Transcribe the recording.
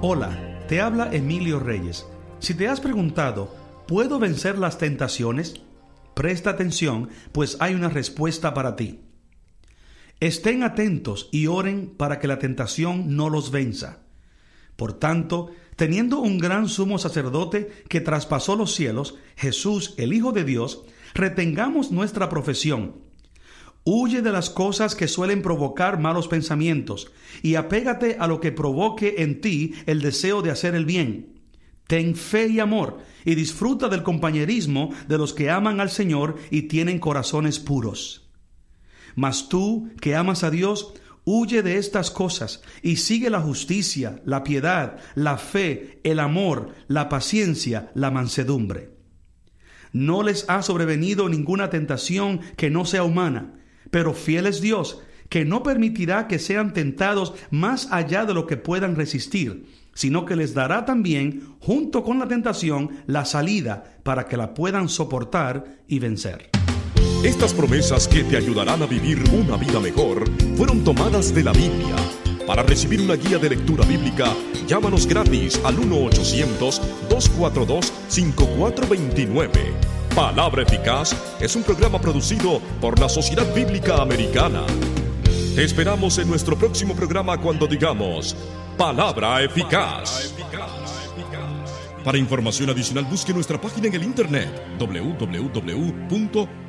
Hola, te habla Emilio Reyes. Si te has preguntado, ¿puedo vencer las tentaciones? Presta atención, pues hay una respuesta para ti. Estén atentos y oren para que la tentación no los venza. Por tanto, teniendo un gran sumo sacerdote que traspasó los cielos, Jesús, el Hijo de Dios, retengamos nuestra profesión. Huye de las cosas que suelen provocar malos pensamientos y apégate a lo que provoque en ti el deseo de hacer el bien. Ten fe y amor y disfruta del compañerismo de los que aman al Señor y tienen corazones puros. Mas tú, que amas a Dios, huye de estas cosas y sigue la justicia, la piedad, la fe, el amor, la paciencia, la mansedumbre. No les ha sobrevenido ninguna tentación que no sea humana, pero fiel es Dios, que no permitirá que sean tentados más allá de lo que puedan resistir, sino que les dará también, junto con la tentación, la salida para que la puedan soportar y vencer. Estas promesas que te ayudarán a vivir una vida mejor fueron tomadas de la Biblia. Para recibir una guía de lectura bíblica, llámanos gratis al 1-800-242-5429. Palabra Eficaz es un programa producido por la Sociedad Bíblica Americana. Te esperamos en nuestro próximo programa cuando digamos Palabra Eficaz. Para información adicional busque nuestra página en el internet www.awr.org.